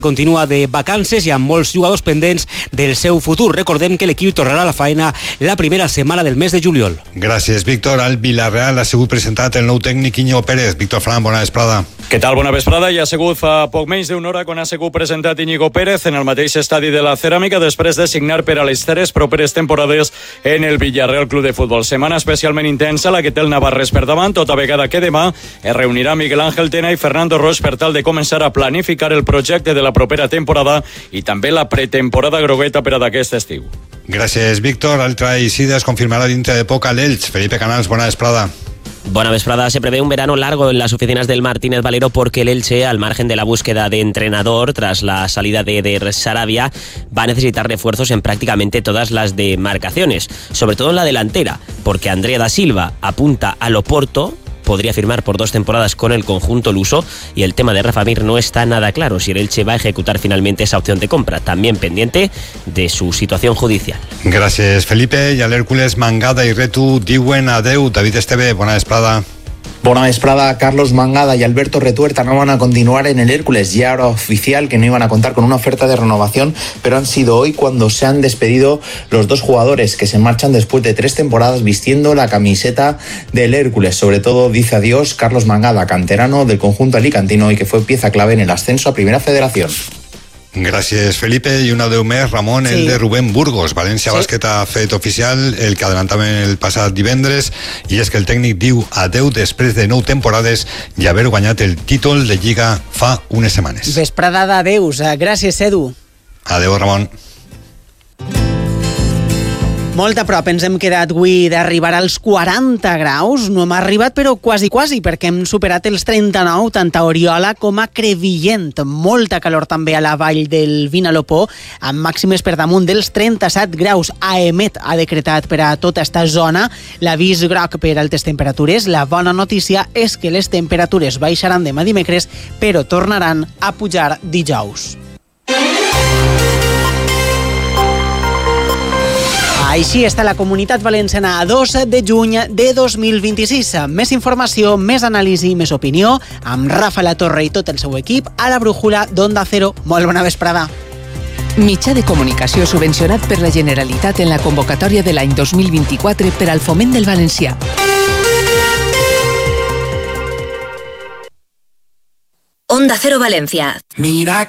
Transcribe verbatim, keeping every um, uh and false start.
Continua de vacances i amb molts jugadors pendents del seu futur. Recordem que l'equip tornarà a la feina la primera setmana del mes de juliol. Gràcies, Víctor. Al Villarreal ha sigut presentat el nou tècnic Íñigo Pérez. Víctor Fran, bona vesprada. Què tal? Bona vesprada. Ja ha sigut fa poc menys d'una hora quan ha sigut presentat Íñigo Pérez en el mateix estadi de la Ceràmica després de signar per a les tres properes temporades en el Villarreal Club de Futbol. Setmana especialment intensa la que té el Navarres per davant, tota vegada que demà es reunirà Miguel Ángel Tena i Fernando Roig per tal de començar a planificar el projecte de la propera temporada i també la pretemporada grogueta per a d'aquest estiu. Gràcies, Víctor. Altra eixida es confirmarà dintre de poc a l'Elx. Felipe Canals, bona vesprada. Buena vesprada. Se prevé un verano largo en las oficinas del Martínez Valero porque el Elche, al margen de la búsqueda de entrenador tras la salida de Eder Sarabia, va a necesitar refuerzos en prácticamente todas las demarcaciones, sobre todo en la delantera, porque Andrea da Silva apunta al Oporto, podría firmar por dos temporadas con el conjunto luso, y el tema de Rafa Mir no está nada claro si el Elche va a ejecutar finalmente esa opción de compra, también pendiente de su situación judicial. Gràcies, Felipe. I a l'Hèrcules, Mangada i Retu diuen adeu. David Esteve, bona vesprada. Bona vesprada. Carlos Mangada y Alberto Retuerta no van a continuar en el Hércules. Ya era oficial que no iban a contar con una oferta de renovación, pero han sido hoy cuando se han despedido los dos jugadores que se marchan después de tres temporadas vistiendo la camiseta del Hércules. Sobre todo dice adiós Carlos Mangada, canterano del conjunto alicantino y que fue pieza clave en el ascenso a Primera Federación. Gràcies, Felipe. I un adeu més, Ramon, sí. El de Rubén Burgos. València sí. Bàsquet ha fet oficial el que adelantàvem el passat divendres, i és que el tècnic diu adeu després de nou temporades i haver guanyat el títol de Lliga fa unes setmanes. Vesprada d'adeus. Gràcies, Edu. Adeu, Ramon. Molt a prop ens hem quedat avui d'arribar als quaranta graus. No hem arribat, però quasi, quasi, perquè hem superat els trenta-nou, tant a Oriola com a Crevillent. Molta calor també a la vall del Vinalopó, amb màximes per damunt dels trenta-set graus. AEMET ha decretat per a tota esta zona l'avís groc per altes temperatures. La bona notícia és que les temperatures baixaran demà dimecres, però tornaran a pujar dijous. Així està la Comunitat Valenciana a dos de juny de dos mil vint-i-sis. Més informació, més anàlisi i més opinió amb Rafa Latorre i tot el seu equip a la brújula d'Onda Cero. Molt bona vesprada. Mitjà de comunicació subvencionat per la Generalitat en la convocatòria de l'any dos mil vint-i-quatre per al foment del valencià. Onda Cero Valencia. Mira